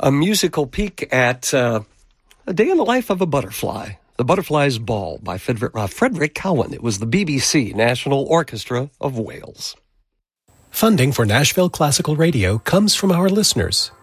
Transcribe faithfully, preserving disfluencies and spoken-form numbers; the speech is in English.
a musical peek at uh, a day in the life of a butterfly. The Butterfly's Ball by Frederick, uh, Frederick Cowan. It was the B B C National Orchestra of Wales. Funding for Nashville Classical Radio comes from our listeners.